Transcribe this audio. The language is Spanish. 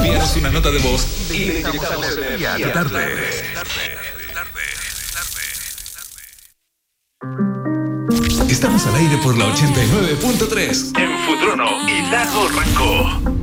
Envíanos una nota de voz y le inyectamos energía tarde. Estamos al aire por la 89.3 en Futrono y Lago Ranco.